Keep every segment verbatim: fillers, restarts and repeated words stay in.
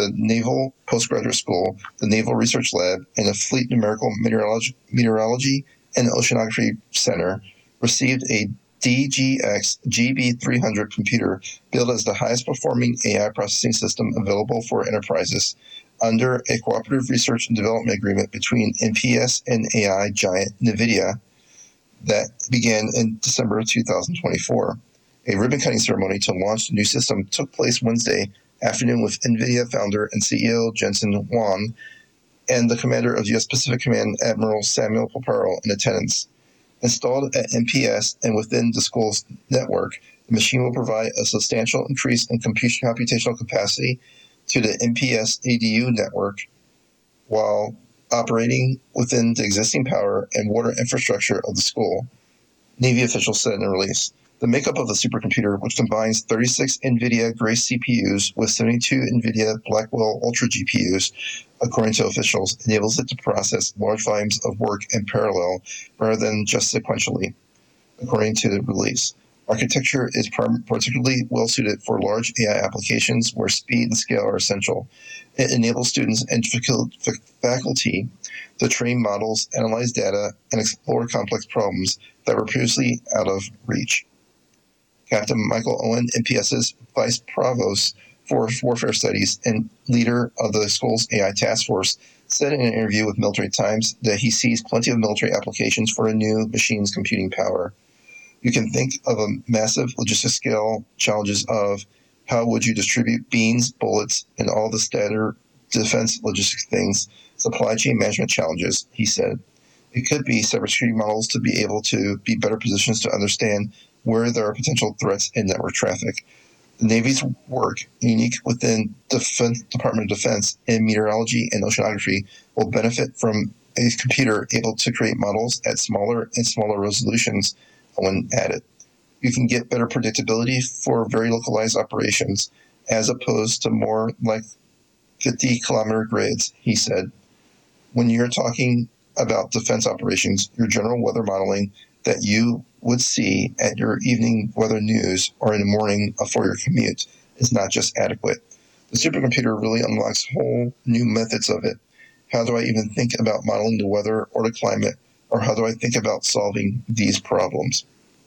the Naval Postgraduate School, the Naval Research Lab, and the Fleet Numerical Meteorology, Meteorology and Oceanography Center received a D G X G B three hundred computer billed as the highest performing A I processing system available for enterprises under a cooperative research and development agreement between N P S and A I giant NVIDIA that began in December of two thousand twenty-four. A ribbon-cutting ceremony to launch the new system took place Wednesday afternoon with NVIDIA founder and C E O Jensen Huang and the commander of U S Pacific Command, Admiral Samuel Paparo, in attendance. Installed at N P S and within the school's network, the machine will provide a substantial increase in computational capacity to the N P S A D U network while operating within the existing power and water infrastructure of the school, Navy officials said in a release. The makeup of the supercomputer, which combines thirty-six NVIDIA Grace C P Us with seventy-two NVIDIA Blackwell Ultra G P Us, according to officials, enables it to process large volumes of work in parallel rather than just sequentially, according to the release. Architecture is particularly well-suited for large A I applications where speed and scale are essential. It enables students and faculty to train models, analyze data, and explore complex problems that were previously out of reach. Captain Michael Owen, NPS's Vice Provost for Warfare Studies and leader of the school's A I task force, said in an interview with Military Times that he sees plenty of military applications for a new machine's computing power. You can think of a massive logistic scale challenges of how would you distribute beans, bullets, and all the standard defense logistics things, supply chain management challenges, he said. It could be cybersecurity models to be able to be better positions to understand where there are potential threats in network traffic. The Navy's work, unique within the Defense, Department of Defense in meteorology and oceanography, will benefit from a computer able to create models at smaller and smaller resolutions when added. You can get better predictability for very localized operations as opposed to more like fifty kilometer grids, he said. When you're talking about defense operations, your general weather modeling that you would see at your evening weather news or in the morning for your commute is not just adequate. The supercomputer really unlocks whole new methods of it. How do I even think about modeling the weather or the climate, or how do I think about solving these problems?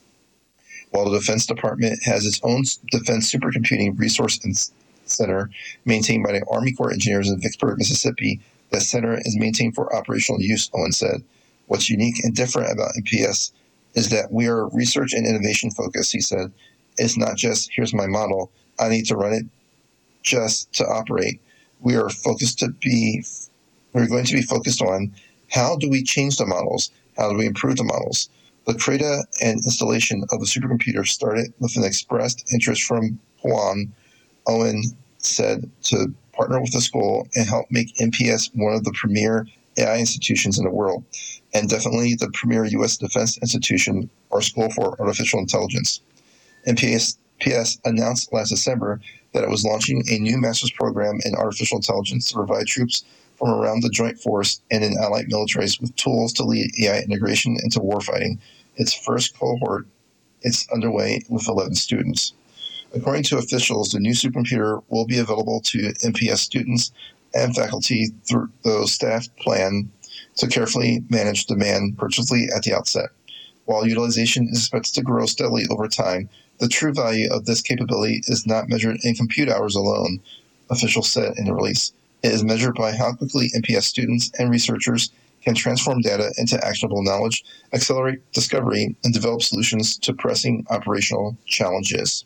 While the Defense Department has its own defense supercomputing resource center maintained by the Army Corps of Engineers in Vicksburg, Mississippi, the center is maintained for operational use, Owen said. What's unique and different about N P S is that we are research and innovation focused, he said. It's not just, here's my model, I need to run it just to operate. We are focused to be, we're going to be focused on how do we change the models? How do we improve the models? The creation and installation of the supercomputer started with an expressed interest from Huang, Owen said, to partner with the school and help make N P S one of the premier A I institutions in the world, and definitely the premier U S defense institution or school for artificial intelligence. N P S announced last December that it was launching a new master's program in artificial intelligence to provide troops from around the joint force and in allied militaries with tools to lead A I integration into warfighting. Its first cohort is underway with eleven students. According to officials, the new supercomputer will be available to N P S students and faculty through the staff plan to carefully manage demand purposely at the outset. While utilization is expected to grow steadily over time, the true value of this capability is not measured in compute hours alone, officials said in the release. It is measured by how quickly N P S students and researchers can transform data into actionable knowledge, accelerate discovery, and develop solutions to pressing operational challenges.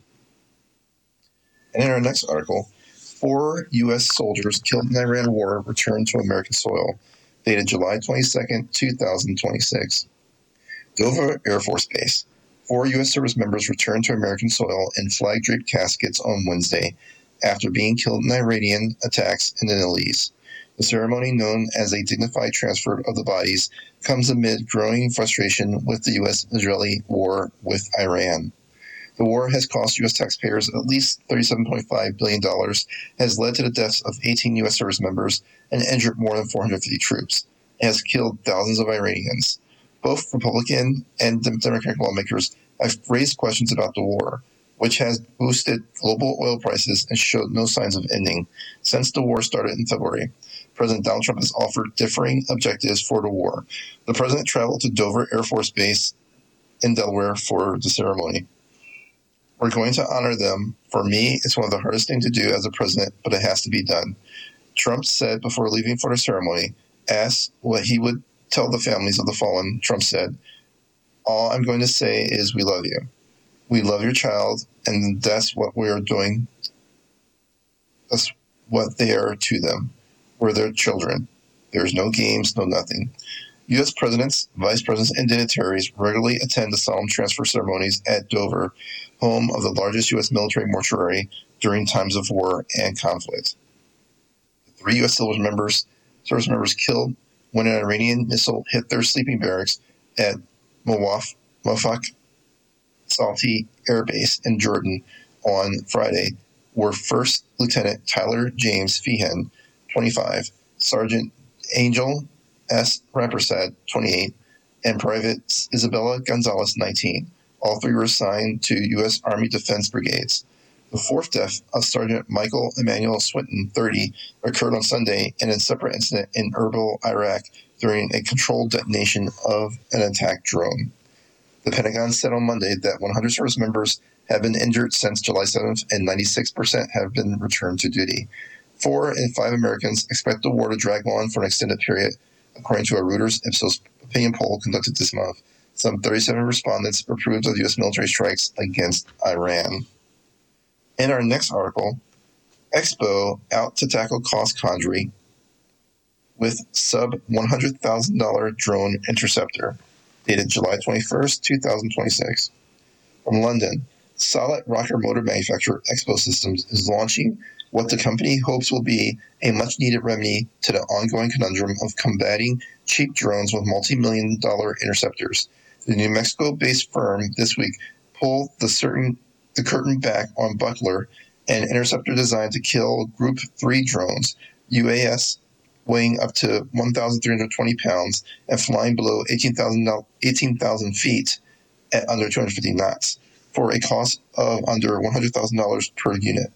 And in our next article, four U S soldiers killed in the Iran war returned to American soil, dated July twenty-second, twenty twenty-six. Dover Air Force Base. Four U S service members returned to American soil in flag-draped caskets on Wednesday after being killed in Iranian attacks in the Middle East. The ceremony, known as a dignified transfer of the bodies, comes amid growing frustration with the U S-Israeli war with Iran. The war has cost U S taxpayers at least thirty-seven point five billion dollars, has led to the deaths of eighteen U S service members, and injured more than four hundred fifty troops, and has killed thousands of Iranians. Both Republican and Democratic lawmakers have raised questions about the war. which has boosted global oil prices and showed no signs of ending since the war started in February. President Donald Trump has offered differing objectives for the war. The president traveled to Dover Air Force Base in Delaware for the ceremony. We're going to honor them. For me, it's one of the hardest things to do as a president, but it has to be done. Trump said before leaving for the ceremony, asked what he would tell the families of the fallen. Trump said, "All I'm going to say is we love you. We love your child, and that's what we're doing. That's what they are to them. We're their children. There's no games, no nothing." U S presidents, vice presidents, and dignitaries regularly attend the solemn transfer ceremonies at Dover, home of the largest U S military mortuary during times of war and conflict. Three U S service members, service members killed when an Iranian missile hit their sleeping barracks at Mawaf, Mafak Salti Air Base in Jordan on Friday were First Lieutenant Tyler James Feehan, twenty-five, Sergeant Angel S. Rampersad, twenty-eight, and Private Isabella Gonzalez, nineteen. All three were assigned to U S Army Defense Brigades. The fourth death of Sergeant Michael Emmanuel Swinton, thirty, occurred on Sunday in a separate incident in Erbil, Iraq, during a controlled detonation of an attack drone. The Pentagon said on Monday that one hundred service members have been injured since July seventh, and ninety-six percent have been returned to duty. Four in five Americans expect the war to drag on for an extended period, according to a Reuters Ipsos opinion poll conducted this month. Some thirty-seven respondents approved of U S military strikes against Iran. In our next article, Expo out to tackle cost conjury with sub one hundred thousand dollars drone interceptor, dated July twenty-first, twenty twenty-six. From London, solid rocket motor manufacturer Expo Systems is launching what the company hopes will be a much-needed remedy to the ongoing conundrum of combating cheap drones with multi-million dollar interceptors. The New Mexico-based firm this week pulled the, certain, the curtain back on Buckler, an interceptor designed to kill Group three drones, U A S weighing up to one thousand three hundred twenty pounds and flying below eighteen thousand feet at under two hundred fifty knots, for a cost of under one hundred thousand dollars per unit.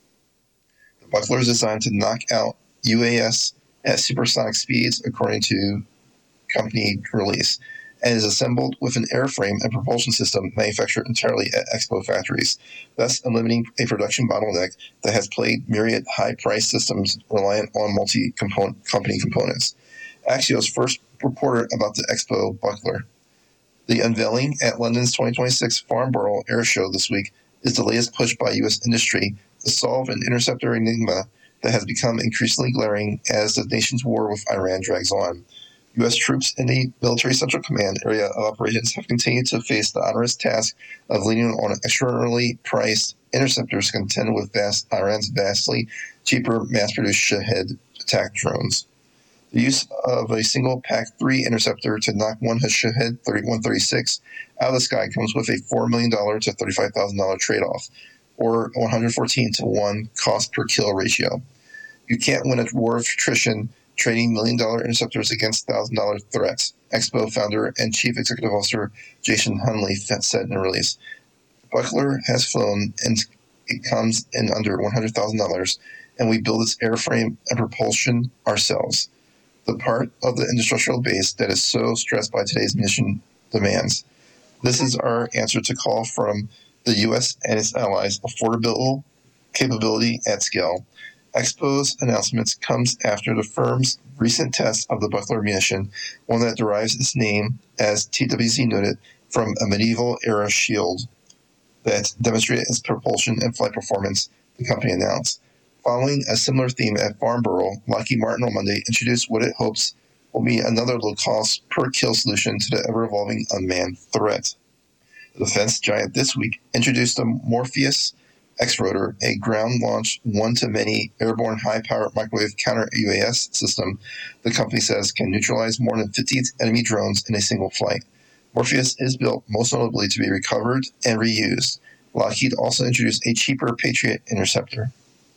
The Buckler is designed to knock out U A S at supersonic speeds, according to company release, and is assembled with an airframe and propulsion system manufactured entirely at Expo factories, thus eliminating a production bottleneck that has plagued myriad high-priced systems reliant on multi-company components. Axios first reported about the Expo Buckler. The unveiling at London's twenty twenty-six Farnborough Air Show this week is the latest push by U S industry to solve an interceptor enigma that has become increasingly glaring as the nation's war with Iran drags on. U S troops in the Military Central Command area of operations have continued to face the onerous task of leaning on extraordinarily priced interceptors to contend with vast, Iran's vastly cheaper mass-produced Shahed attack drones. The use of a single P A C three interceptor to knock one Shahed one thirty-six out of the sky comes with a four million dollars to thirty-five thousand dollars trade-off, or one hundred fourteen to one cost per kill ratio. You can't win a war of attrition trading million-dollar interceptors against one thousand dollars threats, Expo founder and chief executive officer Jason Hunley said in a release. Buckler has flown, and it comes in under one hundred thousand dollars, and we build its airframe and propulsion ourselves, the part of the industrial base that is so stressed by today's mission demands. This is our answer to call from the U S and its allies, affordable capability at scale. Expo's announcements comes after the firm's recent test of the Buckler munition, one that derives its name, as T W C noted, from a medieval-era shield that demonstrated its propulsion and flight performance, the company announced. Following a similar theme at Farnborough, Lockheed Martin on Monday introduced what it hopes will be another low-cost per-kill solution to the ever-evolving unmanned threat. The defense giant this week introduced the Morpheus X-Rotor, a ground-launched one-to-many airborne high-powered microwave counter-U A S system the company says can neutralize more than fifty enemy drones in a single flight. Morpheus is built most notably to be recovered and reused. Lockheed also introduced a cheaper Patriot interceptor.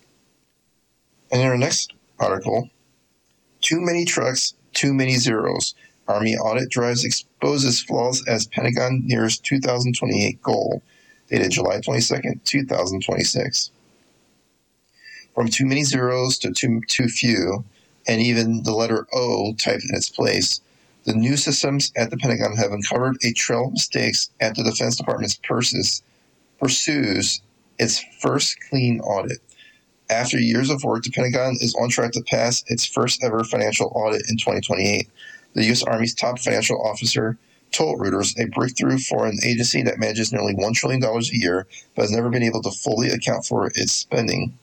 And in our next article, too many trucks, too many zeros. Army audit drives exposes flaws as Pentagon nears two thousand twenty-eight goal, dated July twenty-second, two thousand twenty-six. From too many zeros to too, too few, and even the letter O typed in its place, the new systems at the Pentagon have uncovered a trail of mistakes at the Defense Department's purses, pursues its first clean audit. After years of work, the Pentagon is on track to pass its first ever financial audit in twenty twenty-eight. The U S. Army's top financial officer told Reuters a breakthrough for an agency that manages nearly one trillion dollars a year but has never been able to fully account for its spending.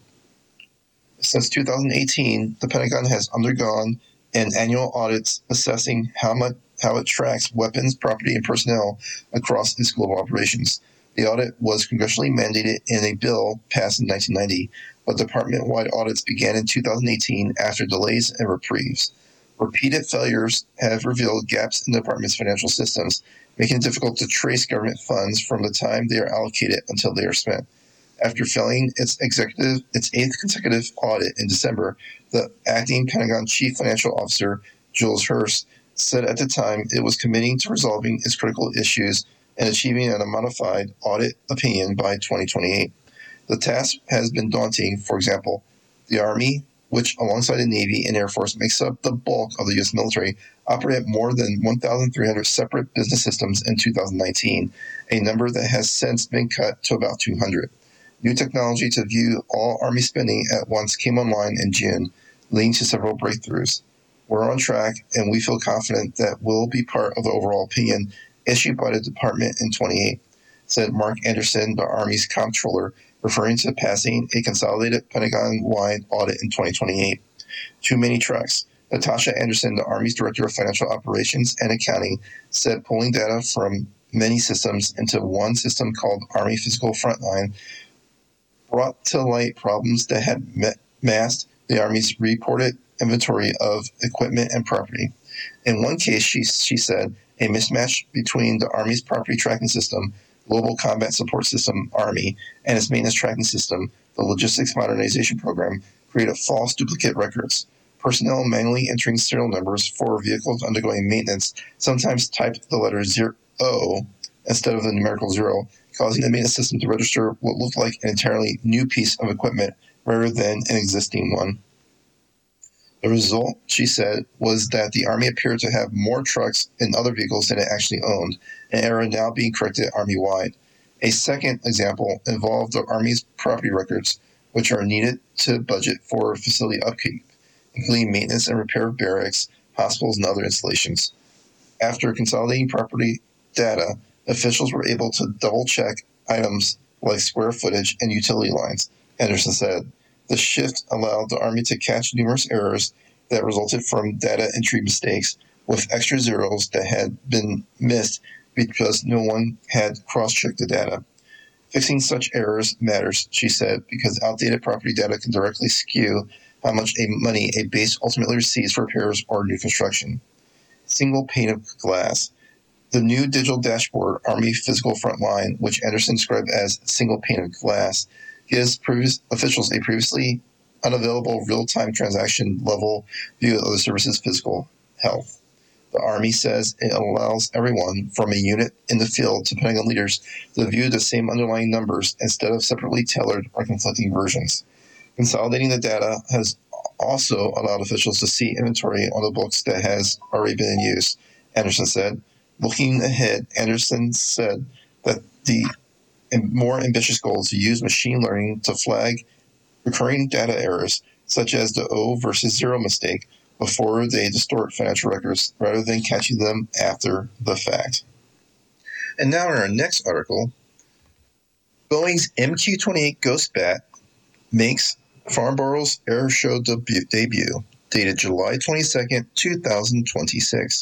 Since two thousand eighteen, the Pentagon has undergone an annual audit assessing how much how it tracks weapons, property, and personnel across its global operations. The audit was congressionally mandated in a bill passed in nineteen ninety, but department-wide audits began in two thousand eighteen after delays and reprieves. Repeated failures have revealed gaps in the department's financial systems, making it difficult to trace government funds from the time they are allocated until they are spent. After failing its executive, its eighth consecutive audit in December, the acting Pentagon Chief Financial Officer, Jules Hurst, said at the time it was committing to resolving its critical issues and achieving an modified audit opinion by twenty twenty-eight. The task has been daunting. For example, the Army, which alongside the Navy and Air Force makes up the bulk of the U S military, operated more than one thousand three hundred separate business systems in two thousand nineteen, a number that has since been cut to about two hundred. New technology to view all Army spending at once came online in June, leading to several breakthroughs. We're on track, and we feel confident that we'll be part of the overall opinion issued by the department in twenty-eight, said Mark Anderson, the Army's comptroller, referring to passing a consolidated Pentagon-wide audit in twenty twenty-eight. Too many trucks. Natasha Anderson, the Army's Director of Financial Operations and Accounting, said pulling data from many systems into one system called Army Physical Frontline brought to light problems that had masked the Army's reported inventory of equipment and property. In one case, she, she said, a mismatch between the Army's property tracking system, Global Combat Support System, Army, and its maintenance tracking system, the Logistics Modernization Program, created false duplicate records. Personnel manually entering serial numbers for vehicles undergoing maintenance sometimes typed the letter zero O instead of the numerical zero, causing the maintenance system to register what looked like an entirely new piece of equipment rather than an existing one. The result, she said, was that the Army appeared to have more trucks and other vehicles than it actually owned, an error now being corrected Army-wide. A second example involved the Army's property records, which are needed to budget for facility upkeep, including maintenance and repair of barracks, hospitals, and other installations. After consolidating property data, officials were able to double-check items like square footage and utility lines, Anderson said. The shift allowed the Army to catch numerous errors that resulted from data entry mistakes, with extra zeros that had been missed because no one had cross-checked the data. Fixing such errors matters, she said, because outdated property data can directly skew how much a money a base ultimately receives for repairs or new construction. Single pane of glass. The new digital dashboard, Army Physical Frontline, which Anderson described as single pane of glass, gives previous officials a previously unavailable real-time transaction-level view of the service's physical health. The Army says it allows everyone, from a unit in the field to Pentagon leaders, to view the same underlying numbers instead of separately tailored or conflicting versions. Consolidating the data has also allowed officials to see inventory on the books that has already been in use, Anderson said. Looking ahead, Anderson said that the more ambitious goal is to use machine learning to flag recurring data errors, such as the O versus zero mistake, before they distort financial records rather than catching them after the fact. And now in our next article, Boeing's M Q twenty-eight Ghost Bat makes Farnborough's Air Show debut, debut dated July twenty-second, two thousand twenty-six.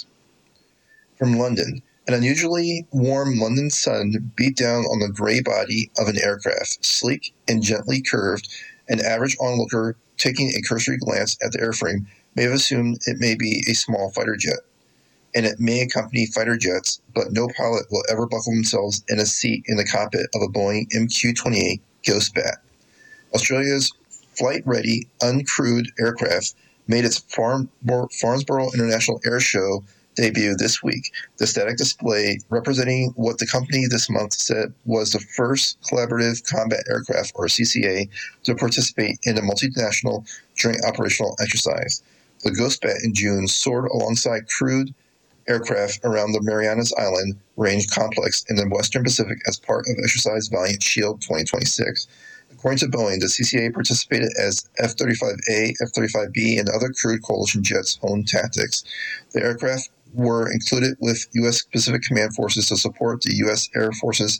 From London, an unusually warm London sun beat down on the gray body of an aircraft, sleek and gently curved. An average onlooker taking a cursory glance at the airframe may have assumed it may be a small fighter jet, and it may accompany fighter jets, but no pilot will ever buckle themselves in a seat in the cockpit of a Boeing M Q twenty-eight Ghost Bat. Australia's flight-ready, uncrewed aircraft made its Farn- Farnborough International Air Show debuted this week. The static display representing what the company this month said was the first collaborative combat aircraft, or C C A, to participate in a multinational joint operational exercise. The Ghostbat in June soared alongside crewed aircraft around the Marianas Island Range Complex in the Western Pacific as part of Exercise Valiant Shield twenty twenty-six. According to Boeing, the C C A participated as F thirty-five A, F thirty-five B, and other crewed coalition jets honed tactics. The aircraft were included with U S Pacific Command forces to support the U S Air Force's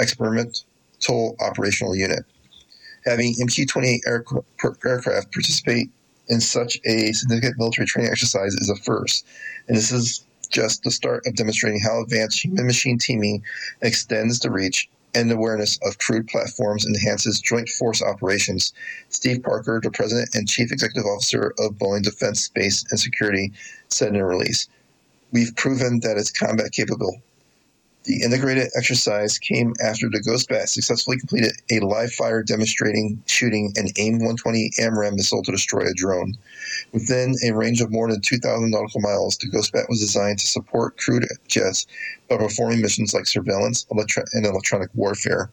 Experimental Operational Unit. Having M Q twenty-eight aircraft participate in such a significant military training exercise is a first, and this is just the start of demonstrating how advanced human-machine teaming extends the reach and awareness of crewed platforms enhances joint force operations. Steve Parker, the president and chief executive officer of Boeing Defense, Space, and Security, said in a release, "We've proven that it's combat capable." The integrated exercise came after the Ghostbat successfully completed a live-fire demonstrating shooting an AIM one twenty AMRAAM missile to destroy a drone. Within a range of more than two thousand nautical miles, the Ghostbat was designed to support crewed jets by performing missions like surveillance electro- and electronic warfare.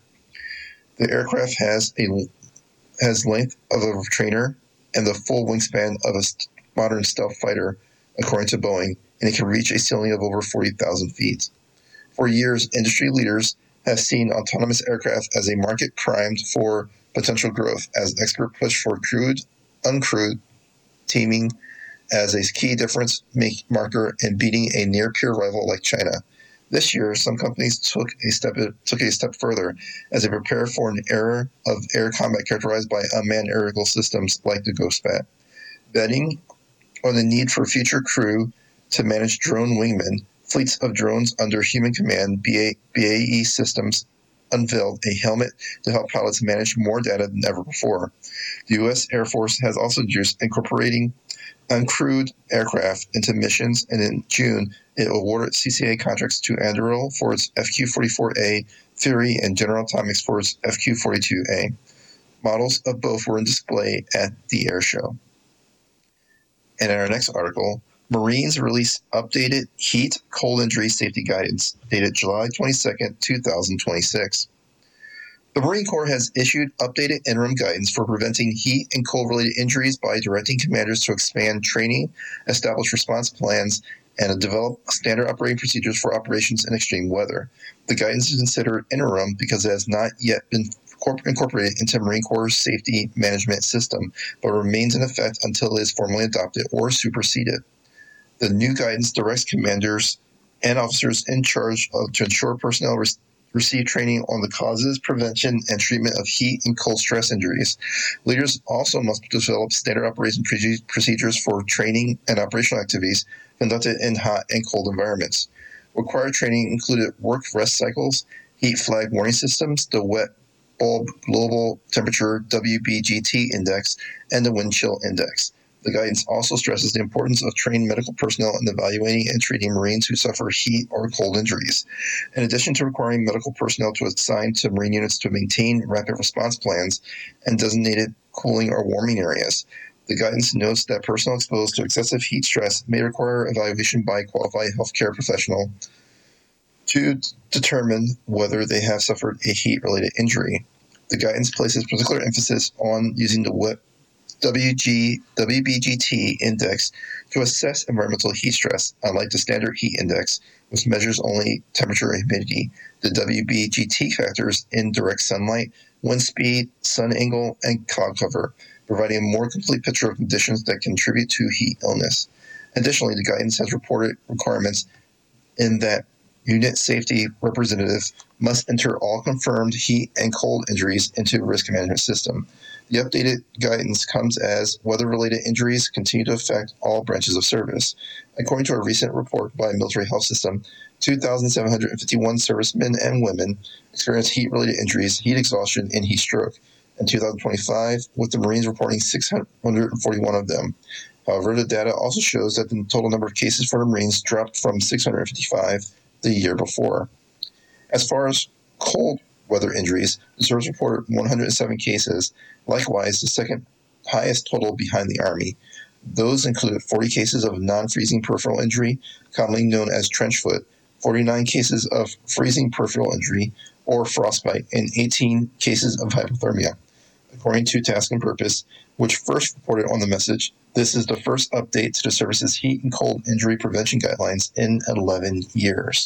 The aircraft has a has length of a trainer and the full wingspan of a st- modern stealth fighter, according to Boeing, and it can reach a ceiling of over forty thousand feet. For years, industry leaders have seen autonomous aircraft as a market primed for potential growth, as experts push for crewed, uncrewed teaming as a key difference make marker in beating a near-peer rival like China. This year, some companies took a step took a step further as they prepare for an era of air combat characterized by unmanned aerial systems like the Ghostbat. Betting on the need for future crew to manage drone wingmen, fleets of drones under human command, B A, B A E Systems unveiled a helmet to help pilots manage more data than ever before. The U S Air Force has also introduced incorporating uncrewed aircraft into missions, and in June, it awarded C C A contracts to Anduril for its F Q forty-four A, Fury, and General Atomics for its F Q forty-two A. Models of both were in display at the air show. And in our next article, Marines release updated heat cold injury safety guidance, dated July twenty-second, twenty twenty-six. The Marine Corps has issued updated interim guidance for preventing heat and cold-related injuries by directing commanders to expand training, establish response plans, and develop standard operating procedures for operations in extreme weather. The guidance is considered interim because it has not yet been incorporated into Marine Corps' safety management system, but remains in effect until it is formally adopted or superseded. The new guidance directs commanders and officers in charge of to ensure personnel re- receive training on the causes, prevention, and treatment of heat and cold stress injuries. Leaders also must develop standard operation pre- procedures for training and operational activities conducted in hot and cold environments. Required training included work rest cycles, heat flag warning systems, the wet bulb global temperature W B G T index, and the wind chill index. The guidance also stresses the importance of trained medical personnel in evaluating and treating Marines who suffer heat or cold injuries. In addition to requiring medical personnel to assign to Marine units to maintain rapid response plans and designated cooling or warming areas, the guidance notes that personnel exposed to excessive heat stress may require evaluation by a qualified healthcare professional to d- determine whether they have suffered a heat-related injury. The guidance places particular emphasis on using the wet W G, W B G T index to assess environmental heat stress, unlike the standard heat index, which measures only temperature and humidity. The W B G T factors in direct sunlight, wind speed, sun angle, and cloud cover, providing a more complete picture of conditions that contribute to heat illness. Additionally, the guidance has reported requirements in that unit safety representative must enter all confirmed heat and cold injuries into the risk management system. The updated guidance comes as weather-related injuries continue to affect all branches of service. According to a recent report by Military Health System, two thousand seven hundred fifty-one servicemen and women experienced heat-related injuries, heat exhaustion, and heat stroke in two thousand twenty-five, with the Marines reporting six hundred forty-one of them. However, the data also shows that the total number of cases for the Marines dropped from six hundred fifty-five the year before. As far as cold weather injuries, the service reported one hundred seven cases, likewise the second highest total behind the Army. Those included forty cases of non-freezing peripheral injury, commonly known as trench foot, forty-nine cases of freezing peripheral injury, or frostbite, and eighteen cases of hypothermia. According to Task and Purpose, which first reported on the message, this is the first update to the service's heat and cold injury prevention guidelines in eleven years.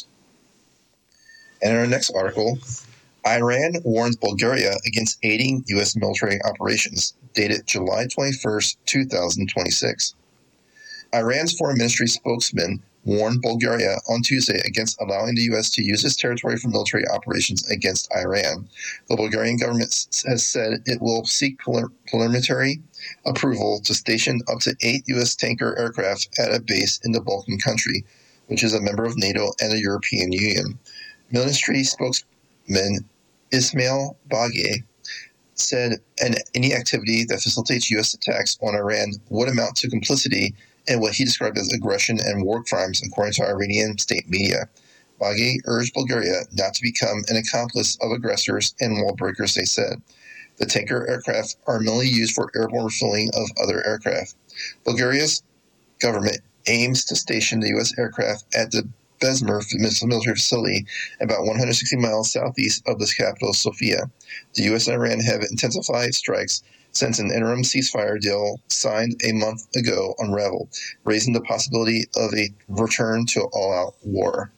And in our next article, Iran warns Bulgaria against aiding U S military operations, dated July twenty-first, twenty twenty-six. Iran's foreign ministry spokesman warned Bulgaria on Tuesday against allowing the U S to use its territory for military operations against Iran. The Bulgarian government has said it will seek preliminary approval to station up to eight U S tanker aircraft at a base in the Balkan country, which is a member of NATO and the European Union. Ministry spokesman Ismail Bagay said any activity that facilitates U S attacks on Iran would amount to complicity in what he described as aggression and war crimes, according to Iranian state media. Bagay urged Bulgaria not to become an accomplice of aggressors and lawbreakers, they said. The tanker aircraft are mainly used for airborne refueling of other aircraft. Bulgaria's government aims to station the U S aircraft at the Besmer military facility, about one hundred sixty miles southeast of the capital, Sofia. The U S and Iran have intensified strikes since an interim ceasefire deal signed a month ago unraveled, raising the possibility of a return to all-out war.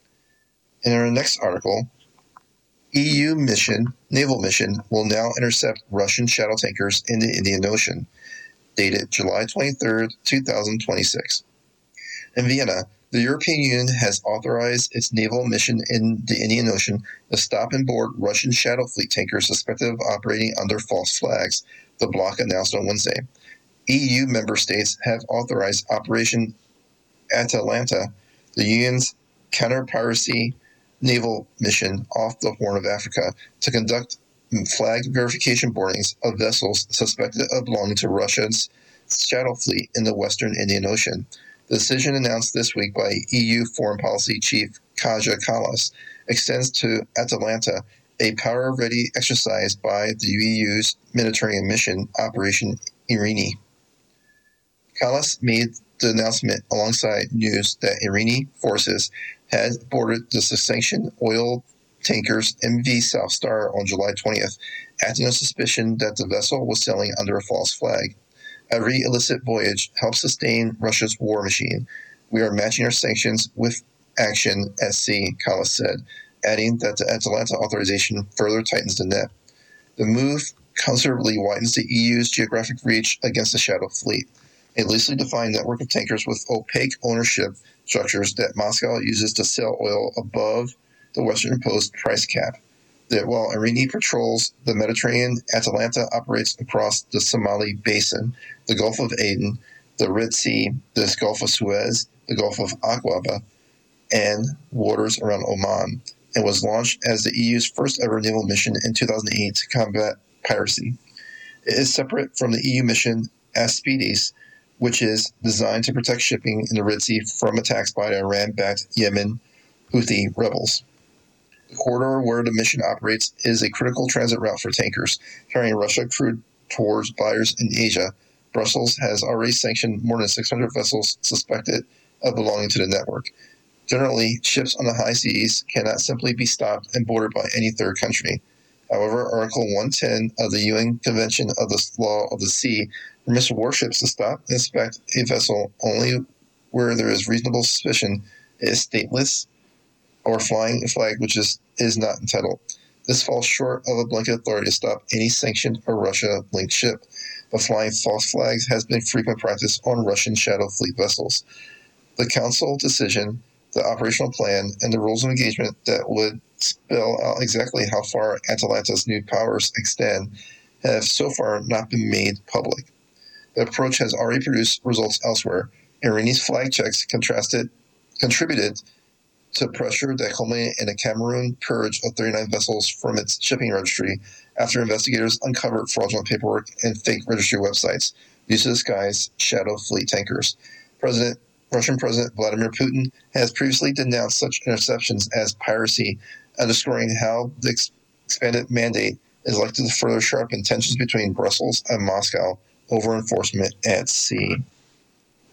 In our next article, E U mission, naval mission will now intercept Russian shadow tankers in the Indian Ocean, dated July twenty-third, twenty twenty-six. In Vienna, the European Union has authorized its naval mission in the Indian Ocean to stop and board Russian Shadow Fleet tankers suspected of operating under false flags, the bloc announced on Wednesday. E U member states have authorized Operation Atalanta, the Union's counter-piracy naval mission off the Horn of Africa, to conduct flag verification boardings of vessels suspected of belonging to Russia's Shadow Fleet in the western Indian Ocean. The decision announced this week by E U Foreign Policy Chief Kaja Kallas extends to Atalanta, a power-ready exercise by the E U's Mediterranean mission, Operation Irini. Kallas made the announcement alongside news that Irini forces had boarded the sanctioned oil tankers M V South Star on July twentieth, acting on suspicion that the vessel was sailing under a false flag. Every illicit voyage helps sustain Russia's war machine. We are matching our sanctions with action at sea, Kallas said, adding that the Atalanta authorization further tightens the net. The move considerably widens the E U's geographic reach against the Shadow Fleet, a loosely defined network of tankers with opaque ownership structures that Moscow uses to sell oil above the Western Post price cap. That while Irini patrols the Mediterranean, Atalanta operates across the Somali Basin, the Gulf of Aden, the Red Sea, the Gulf of Suez, the Gulf of Aqaba, and waters around Oman, and was launched as the E U's first ever naval mission in two thousand eight to combat piracy. It is separate from the E U mission Aspides, which is designed to protect shipping in the Red Sea from attacks by the Iran-backed Yemen Houthi rebels. The corridor where the mission operates is a critical transit route for tankers carrying Russia crude towards buyers in Asia. Brussels has already sanctioned more than six hundred vessels suspected of belonging to the network. Generally, ships on the high seas cannot simply be stopped and boarded by any third country. However, Article one ten of the U N Convention of the Law of the Sea permits warships to stop and inspect a vessel only where there is reasonable suspicion it is stateless or flying a flag which is, is not entitled. This falls short of a blanket authority to stop any sanctioned or Russia-linked ship, but flying false flags has been frequent practice on Russian Shadow Fleet vessels. The Council decision, the operational plan, and the rules of engagement that would spell out exactly how far Atalanta's new powers extend have so far not been made public. The approach has already produced results elsewhere. Irini's flag checks contrasted, contributed to pressure that culminated in a Cameroon purge of thirty-nine vessels from its shipping registry after investigators uncovered fraudulent paperwork and fake registry websites used to disguise Shadow Fleet tankers. President Russian President Vladimir Putin has previously denounced such interceptions as piracy, underscoring how the ex- expanded mandate is likely to further sharpen tensions between Brussels and Moscow over enforcement at sea.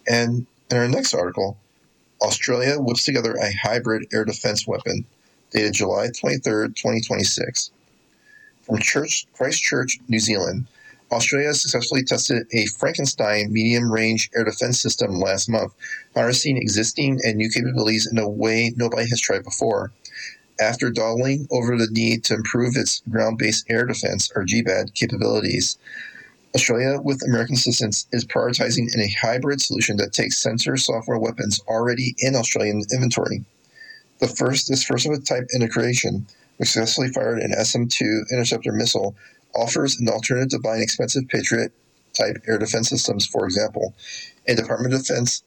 And in our next article, Australia whips together a hybrid air defense weapon, dated July twenty-third, twenty twenty-six. From Church, Christchurch, New Zealand, Australia successfully tested a Frankenstein medium-range air defense system last month, harnessing existing and new capabilities in a way nobody has tried before. After dawdling over the need to improve its ground-based air defense, or G B A D, capabilities, Australia, with American assistance, is prioritizing in a hybrid solution that takes sensor software weapons already in Australian inventory. The first, this first-of-its-type integration, which successfully fired an S M two interceptor missile, offers an alternative to buying expensive Patriot-type air defense systems, for example. A Department of Defense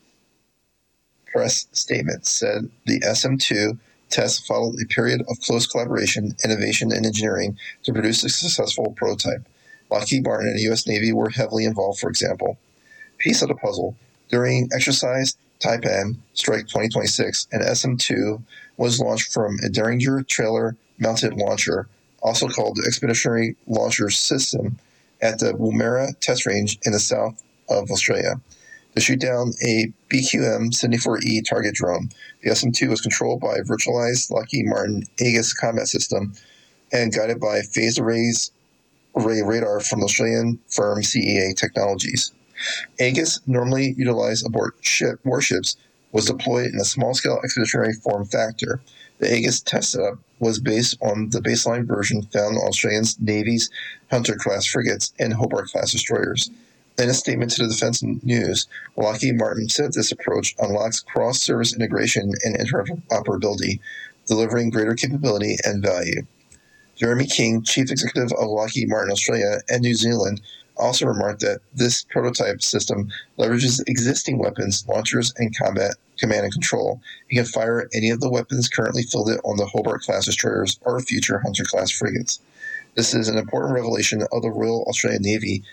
press statement said the S M two test followed a period of close collaboration, innovation, and engineering to produce a successful prototype. Lockheed Martin and the U S Navy were heavily involved, for example. Piece of the puzzle. During Exercise Taipan Strike twenty twenty-six, an S M two was launched from a Derringer trailer-mounted launcher, also called the Expeditionary Launcher System, at the Woomera Test Range in the south of Australia. To shoot down a B Q M seventy-four E target drone, the S M two was controlled by a virtualized Lockheed Martin Aegis combat system and guided by phased arrays array radar from the Australian firm C E A Technologies. Aegis, normally utilized aboard ship warships, was deployed in a small-scale expeditionary form factor. The Aegis test setup was based on the baseline version found on Australian Navy's Hunter-class frigates and Hobart-class destroyers. In a statement to the Defense News, Lockheed Martin said this approach unlocks cross-service integration and interoperability, delivering greater capability and value. Jeremy King, chief executive of Lockheed Martin Australia and New Zealand, also remarked that this prototype system leverages existing weapons, launchers, and combat command and control. It can fire any of the weapons currently fielded on the Hobart-class destroyers or future Hunter-class frigates. This is an important revelation of the Royal Australian Navy,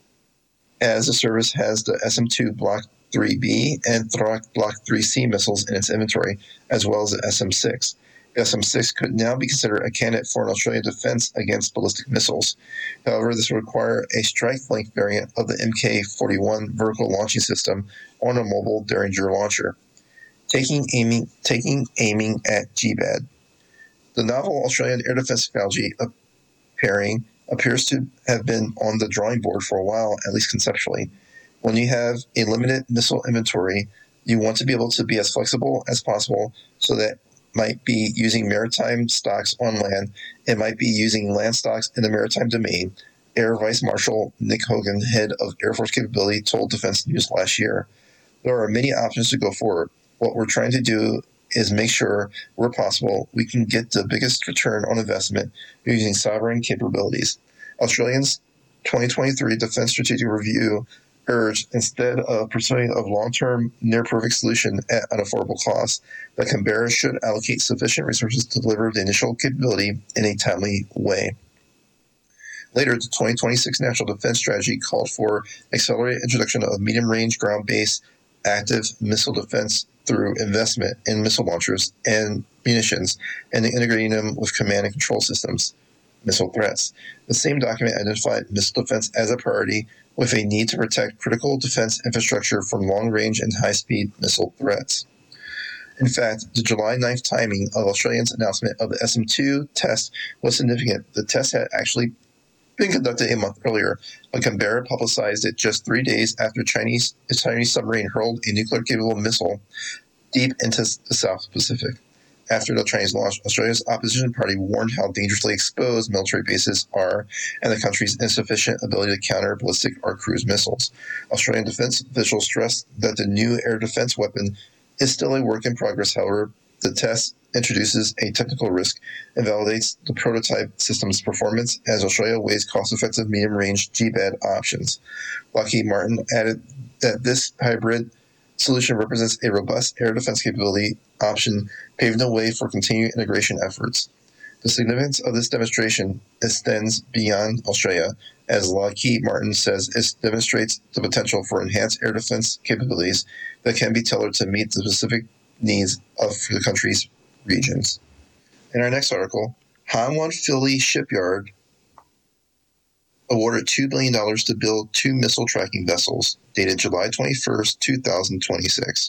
as the service has the S M two Block three B and Thrak Block three C missiles in its inventory, as well as the S M six. The S M six could now be considered a candidate for an Australian defense against ballistic missiles. However, this would require a strike-length variant of the M K forty-one vertical launching system on a mobile Derringer launcher. Taking aiming, taking aiming at G B A D. The novel Australian air defense technology pairing appears to have been on the drawing board for a while, at least conceptually. When you have a limited missile inventory, you want to be able to be as flexible as possible, so that might be using maritime stocks on land. It might be using land stocks in the maritime domain. Air Vice Marshal Nick Hogan, head of Air Force Capability, told Defense News last year. There are many options to go forward. What we're trying to do is make sure, where possible, we can get the biggest return on investment using sovereign capabilities. Australia's twenty twenty-three Defense Strategic Review urged, instead of pursuing a long-term, near-perfect solution at an affordable cost, that Canberra should allocate sufficient resources to deliver the initial capability in a timely way. Later, the twenty twenty-six National Defense Strategy called for accelerated introduction of medium-range ground-based active missile defense through investment in missile launchers and munitions, and integrating them with command and control systems. Missile threats. The same document identified missile defense as a priority, with a need to protect critical defense infrastructure from long-range and high-speed missile threats. In fact, the July ninth timing of Australia's announcement of the S M two test was significant. The test had actually been conducted a month earlier, but Canberra publicized it just three days after Chinese, a Chinese submarine hurled a nuclear-capable missile deep into the South Pacific. After the Chinese launch, Australia's opposition party warned how dangerously exposed military bases are and the country's insufficient ability to counter ballistic or cruise missiles. Australian defense officials stressed that the new air defense weapon is still a work in progress. However, the test introduces a technical risk and validates the prototype system's performance as Australia weighs cost-effective medium-range G B A D options. Lockheed Martin added that this hybrid solution represents a robust air defense capability option, paving the way for continued integration efforts. The significance of this demonstration extends beyond Australia, as Lockheed Martin says it demonstrates the potential for enhanced air defense capabilities that can be tailored to meet the specific needs of the country's regions. In our next article, Hanwha Philly Shipyard awarded two billion dollars to build two missile tracking vessels, dated July twenty-first, twenty twenty-six.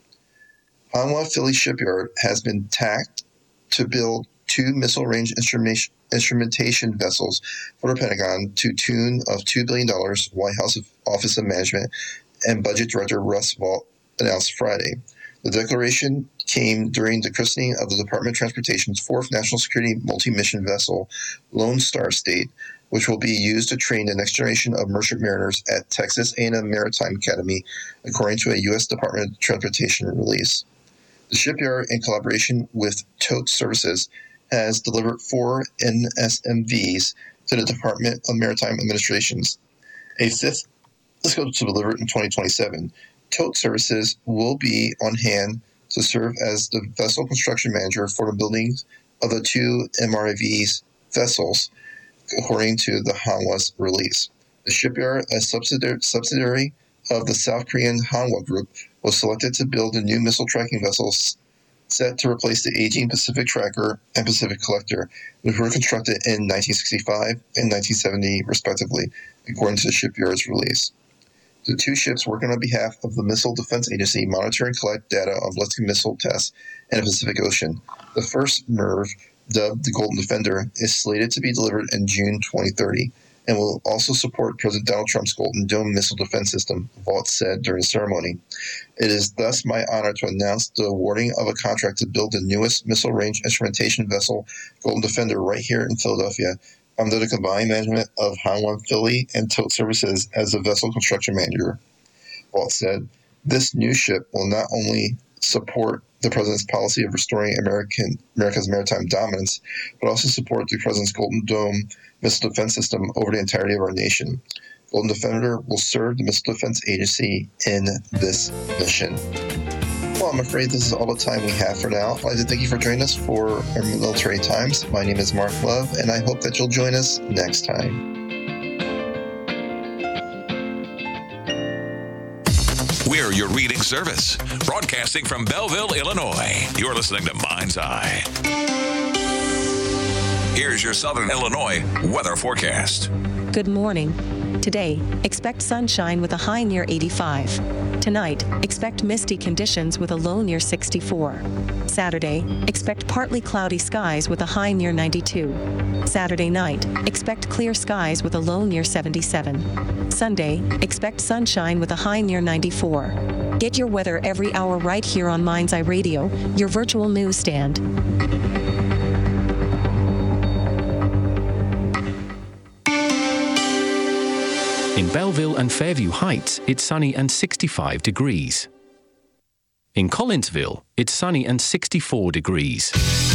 Hanwha Philly Shipyard has been tasked to build two missile range instrumentation instrumentation vessels for the Pentagon to tune of two billion dollars, White House Office of Management and Budget Director Russ Vought announced Friday. The declaration came during the christening of the Department of Transportation's fourth National Security Multi-Mission Vessel, Lone Star State, which will be used to train the next generation of merchant mariners at Texas A and M Maritime Academy, according to a U S Department of Transportation release. The shipyard, in collaboration with Tote Services, has delivered four N S M Vs to the Department of Maritime Administrations. A fifth is scheduled to be delivered in twenty twenty-seven. Tote Services will be on hand to serve as the vessel construction manager for the building of the two M R A Vs vessels, according to the Hanwha's release. The shipyard, a subsidiary, subsidiary of the South Korean Hanwha Group, was selected to build the new missile tracking vessels set to replace the aging Pacific Tracker and Pacific Collector, which were constructed in nineteen sixty-five and nineteen seventy, respectively, according to the shipyard's release. The two ships working on behalf of the Missile Defense Agency monitor and collect data on ballistic missile tests in the Pacific Ocean. The first M I R V, dubbed the Golden Defender, is slated to be delivered in June twenty thirty and will also support President Donald Trump's Golden Dome missile defense system, Vought said during the ceremony. It is thus my honor to announce the awarding of a contract to build the newest missile range instrumentation vessel, Golden Defender, right here in Philadelphia, under the combined management of Hanwha Philly and Tote Services as the vessel construction manager. Vought said, this new ship will not only support the President's policy of restoring American America's maritime dominance, but also support the President's Golden Dome missile defense system over the entirety of our nation. Golden Defender will serve the Missile Defense Agency in this mission. Well, I'm afraid this is all the time we have for now. I'd like to thank you for joining us for our Military Times. My name is Mark Love, and I hope that you'll join us next time. We're your reading service, broadcasting from Belleville, Illinois. You're listening to Mind's Eye. Here's your Southern Illinois weather forecast. Good morning. Today, expect sunshine with a high near eighty-five. Tonight, expect misty conditions with a low near sixty-four. Saturday, expect partly cloudy skies with a high near ninety-two. Saturday night, expect clear skies with a low near seventy-seven. Sunday, expect sunshine with a high near ninety-four. Get your weather every hour right here on Mind's Eye Radio, your virtual newsstand. In Belleville and Fairview Heights, it's sunny and sixty-five degrees. In Collinsville, it's sunny and sixty-four degrees.